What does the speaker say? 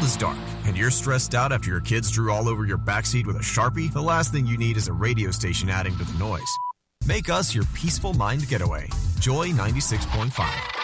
is dark and you're stressed out after your kids drew all over your backseat with a Sharpie, the last thing you need is a radio station adding to the noise. Make us your peaceful mind getaway. Joy 96.5.